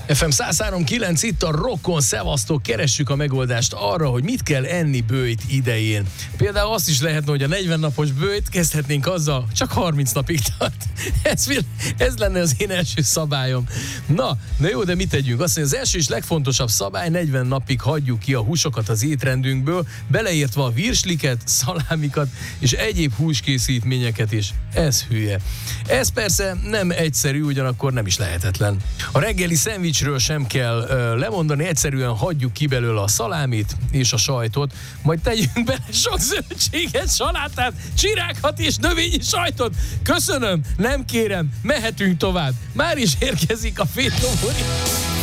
FM 103.9 itt a Rockon, szevasztok, keressük a megoldást arra, hogy mit kell enni böjt idején. Például azt is lehetne, hogy a 40 napos böjt kezdhetnénk azzal, csak 30 napig tart. Ez lenne az én első szabályom. Na jó, de mit tegyünk? Azt mondja, az első és legfontosabb szabály, 40 napig hagyjuk ki a húsokat az étrendünkből, beleértve a virsliket, szalámikat és egyéb húskészítményeket is. Ez hülye. Ez persze nem egyszerű, ugyanakkor nem is lehetetlen. A reggeli szendvicsről sem kell lemondani, egyszerűen hagyjuk ki belőle a szalámit és a sajtot, majd tegyünk bele sok zöldséget, salátát, csirákat és növényi sajtot. Köszönöm, nem kérem, mehetünk tovább. Már is érkezik a Fél Lomori.